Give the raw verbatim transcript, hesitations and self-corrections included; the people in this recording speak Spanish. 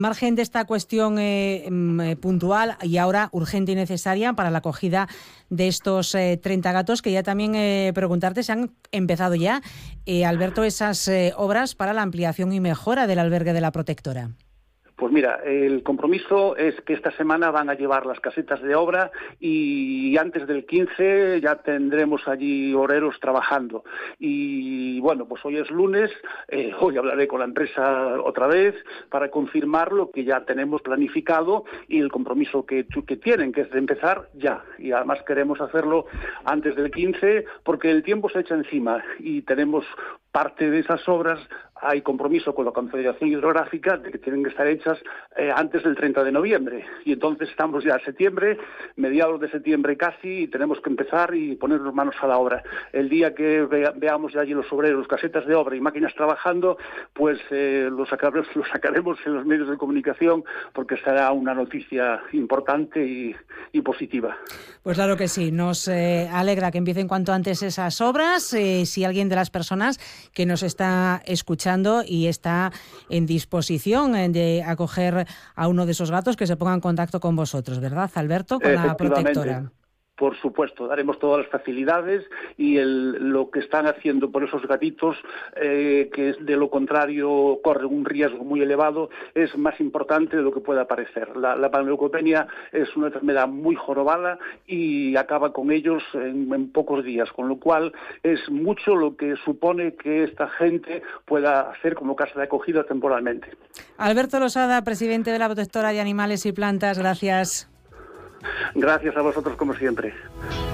Margen de esta cuestión eh, eh, puntual y ahora urgente y necesaria para la acogida de estos eh, treinta gatos, que ya también eh, preguntarte, ¿se han empezado ya, eh, Alberto, esas eh, obras para la ampliación y mejora del albergue de la protectora? Pues mira, el compromiso es que esta semana van a llevar las casetas de obra y antes del quince ya tendremos allí obreros trabajando. Y bueno, pues hoy es lunes, eh, hoy hablaré con la empresa otra vez para confirmar lo que ya tenemos planificado y el compromiso que, que tienen, que es de empezar ya. Y además queremos hacerlo antes del quince porque el tiempo se echa encima y tenemos parte de esas obras, hay compromiso con la Confederación Hidrográfica de que tienen que estar hechas eh, antes del treinta de noviembre. Y entonces estamos ya en septiembre, mediados de septiembre casi, y tenemos que empezar y ponernos manos a la obra. El día que vea, veamos ya allí los obreros, casetas de obra y máquinas trabajando, pues eh, lo, sacaremos, lo sacaremos en los medios de comunicación porque será una noticia importante y, y positiva. Pues claro que sí, nos eh, alegra que empiecen cuanto antes esas obras. Eh, si alguien de las personas que nos está escuchando y está en disposición de acoger a uno de esos gatos, que se ponga en contacto con vosotros, ¿verdad, Alberto? Con la protectora. Por supuesto, daremos todas las facilidades y el, lo que están haciendo por esos gatitos, eh, que de lo contrario corre un riesgo muy elevado, es más importante de lo que pueda parecer. La, la panleucopenia es una enfermedad muy jorobada y acaba con ellos en, en pocos días, con lo cual es mucho lo que supone que esta gente pueda hacer como casa de acogida temporalmente. Alberto Losada, presidente de la Protectora de Animales y Plantas, gracias. Gracias a vosotros como siempre.